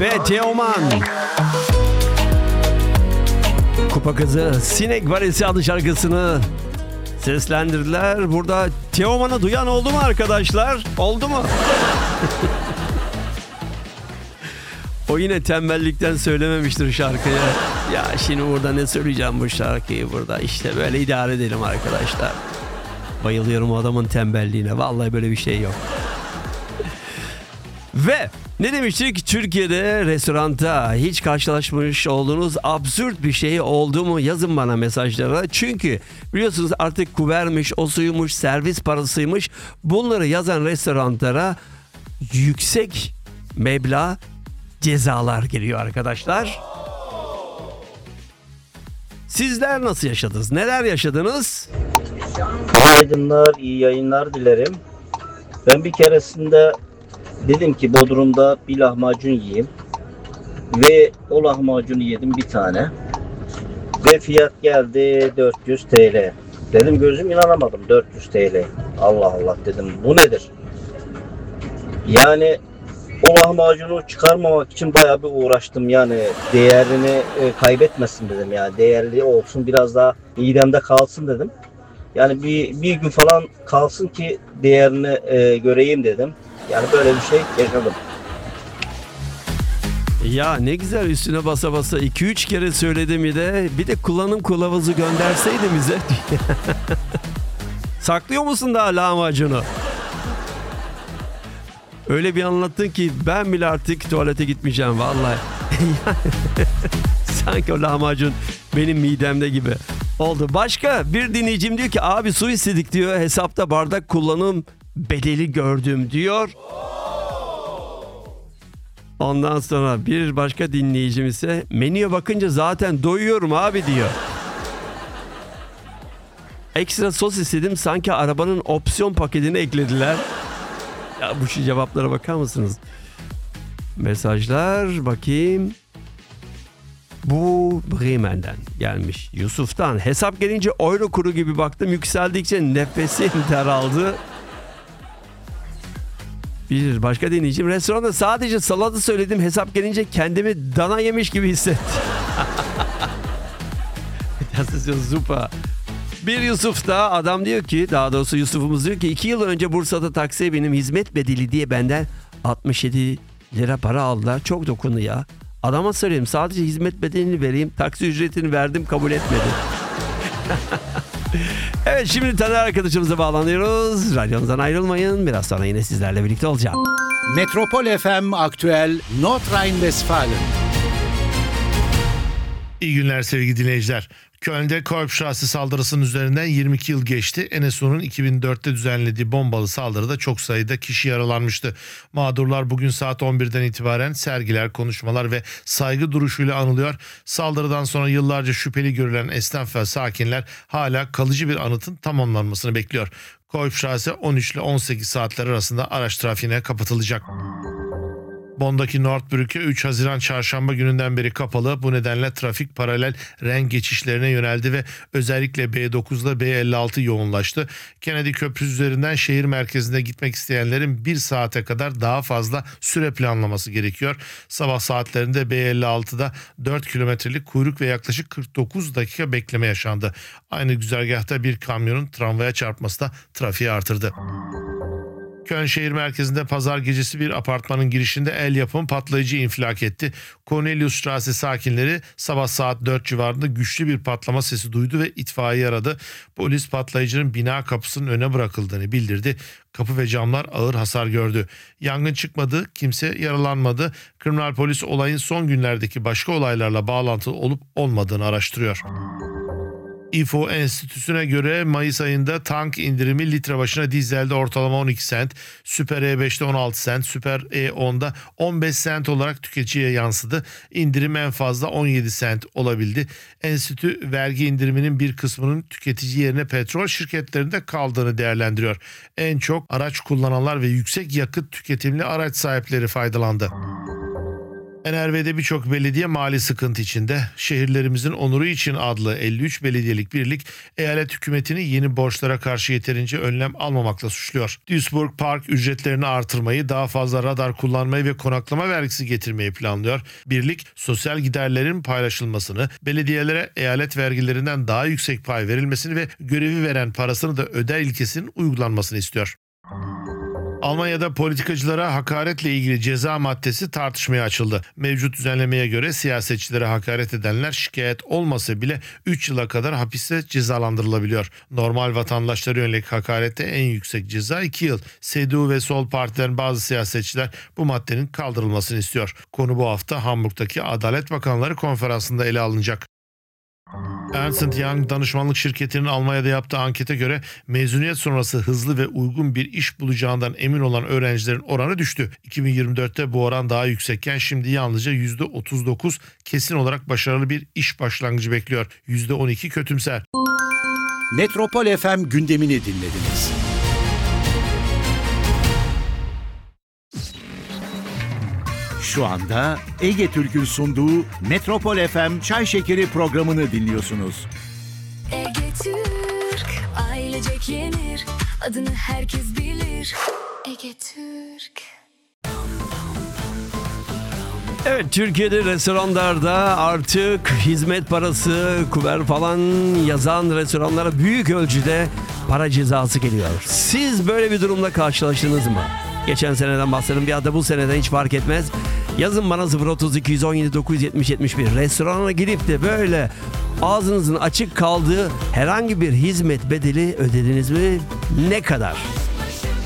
ve Teoman. Kupa Kızı Sinek Varisi adlı şarkısını seslendirdiler. Burada Teoman'ı duyan oldu mu arkadaşlar? Oldu mu? O yine tembellikten söylememiştir şarkıyı. Ya şimdi burada ne söyleyeceğim bu şarkıyı burada. İşte böyle idare edelim arkadaşlar. Bayılıyorum o adamın tembelliğine. Vallahi böyle bir şey yok. Ve ne demiştik? Türkiye'de restoranda hiç karşılaşmış olduğunuz absürt bir şey oldu mu? Yazın bana mesajlara. Çünkü biliyorsunuz artık kuvermiş, o suymuş, servis parasıymış. Bunları yazan restoranlara yüksek meblağ cezalar geliyor arkadaşlar. Sizler nasıl yaşadınız? Neler yaşadınız? Günaydınlar, iyi yayınlar dilerim. Ben bir keresinde dedim ki Bodrum'da bir lahmacun yiyeyim. Ve o lahmacunu yedim bir tane. Ve fiyat geldi 400 TL. Dedim gözüm inanamadım 400 TL. Allah Allah dedim bu nedir? Yani o lahmacunu çıkarmamak için bayağı bir uğraştım yani değerini kaybetmesin dedim yani değerli olsun biraz daha midemde kalsın dedim. Yani bir gün falan kalsın ki değerini göreyim dedim. Yani böyle bir şey yaşadım. Ya ne güzel üstüne basa basa 2-3 kere söyledim bir de kullanım kılavuzu gönderseydi bize. Saklıyor musun daha lahmacunu? Öyle bir anlattın ki ben bile artık tuvalete gitmeyeceğim vallahi. Sanki o lahmacun benim midemde gibi oldu. Başka bir dinleyicim diyor ki abi su istedik diyor. Hesapta bardak kullanım bedeli gördüm diyor. Ondan sonra bir başka dinleyicim ise menüye bakınca zaten doyuyorum abi diyor. Ekstra sos istedim sanki arabanın opsiyon paketine eklediler. Ya bu şu cevaplara bakar mısınız? Mesajlar bakayım. Bu Bremen'den gelmiş. Yusuf'tan. Hesap gelince euro kuru gibi baktım. Yükseldikçe nefesim daraldı. Bir başka dinleyicim. Restoranda sadece salata söyledim. Hesap gelince kendimi dana yemiş gibi hissettim. Das ist ja super. Bir Yusuf da adam diyor ki daha doğrusu Yusuf'umuz diyor ki 2 yıl önce Bursa'da taksiye benim hizmet bedeli diye benden 67 lira para aldılar. Çok dokundu ya. Adama söyleyeyim sadece hizmet bedelini vereyim. Taksi ücretini verdim kabul etmedi. Evet şimdi Taner arkadaşımıza bağlanıyoruz. Radyomuzdan ayrılmayın. Biraz sonra yine sizlerle birlikte olacağım. Metropol FM Aktüel Nordrhein-Westfalen. İyi günler sevgili dinleyiciler. Köln'de Kolbstrasse saldırısının üzerinden 22 yıl geçti. NSU'nun 2004'te düzenlediği bombalı saldırıda çok sayıda kişi yaralanmıştı. Mağdurlar bugün saat 11'den itibaren sergiler, konuşmalar ve saygı duruşuyla anılıyor. Saldırıdan sonra yıllarca şüpheli görülen esnaf ve sakinler hala kalıcı bir anıtın tamamlanmasını bekliyor. Kolbstrasse 13 ile 18 saatler arasında araç trafiğine kapatılacak. Bonn'daki Nordbrücke 3 Haziran çarşamba gününden beri kapalı. Bu nedenle trafik paralel renk geçişlerine yöneldi ve özellikle B9 ile B56 yoğunlaştı. Kennedy Köprüsü üzerinden şehir merkezine gitmek isteyenlerin 1 saate kadar daha fazla süre planlaması gerekiyor. Sabah saatlerinde B56'da 4 kilometrelik kuyruk ve yaklaşık 49 dakika bekleme yaşandı. Aynı güzergahta bir kamyonun tramvaya çarpması da trafiği artırdı. Köln şehir merkezinde pazar gecesi bir apartmanın girişinde el yapımı patlayıcı infilak etti. Corneliusstrasse sakinleri sabah saat 4 civarında güçlü bir patlama sesi duydu ve itfaiye aradı. Polis patlayıcının bina kapısının öne bırakıldığını bildirdi. Kapı ve camlar ağır hasar gördü. Yangın çıkmadı, kimse yaralanmadı. Kriminal polis olayın son günlerdeki başka olaylarla bağlantılı olup olmadığını araştırıyor. İFO Enstitüsü'ne göre Mayıs ayında tank indirimi litre başına dizelde ortalama 12 sent, Süper E5'te 16 sent, Süper E10'da 15 sent olarak tüketiciye yansıdı. İndirim en fazla 17 sent olabildi. Enstitü vergi indiriminin bir kısmının tüketici yerine petrol şirketlerinde kaldığını değerlendiriyor. En çok araç kullananlar ve yüksek yakıt tüketimli araç sahipleri faydalandı. NRV'de birçok belediye mali sıkıntı içinde. Şehirlerimizin onuru için adlı 53 belediyelik birlik eyalet hükümetini yeni borçlara karşı yeterince önlem almamakla suçluyor. Duisburg park ücretlerini artırmayı, daha fazla radar kullanmayı ve konaklama vergisi getirmeyi planlıyor. Birlik sosyal giderlerin paylaşılmasını, belediyelere eyalet vergilerinden daha yüksek pay verilmesini ve görevi veren parasını da öder ilkesinin uygulanmasını istiyor. Almanya'da politikacılara hakaretle ilgili ceza maddesi tartışmaya açıldı. Mevcut düzenlemeye göre siyasetçilere hakaret edenler şikayet olmasa bile 3 yıla kadar hapiste cezalandırılabiliyor. Normal vatandaşlara yönelik hakarette en yüksek ceza 2 yıl. CDU ve sol partilerin bazı siyasetçiler bu maddenin kaldırılmasını istiyor. Konu bu hafta Hamburg'daki Adalet Bakanları Konferansı'nda ele alınacak. Ernst Young danışmanlık şirketinin Almanya'da yaptığı ankete göre mezuniyet sonrası hızlı ve uygun bir iş bulacağından emin olan öğrencilerin oranı düştü. 2024'te bu oran daha yüksekken şimdi yalnızca %39 kesin olarak başarılı bir iş başlangıcı bekliyor. %12 kötümser. Metropol FM gündemini dinlediniz. Şu anda Ege Türk'ün sunduğu Metropol FM Çay Şekeri programını dinliyorsunuz. Ege Türk, ailecek yenir, adını herkes bilir. Ege Türk. Evet, Türkiye'de restoranlarda artık hizmet parası, kuver falan yazan restoranlara büyük ölçüde para cezası geliyor. Siz böyle bir durumla karşılaştınız mı? Geçen seneden bahsedelim, bir da bu seneden hiç fark etmez. Yazın bana 030 217 970 71. Restorana girip de böyle ağzınızın açık kaldığı herhangi bir hizmet bedeli ödediniz mi? Ne kadar?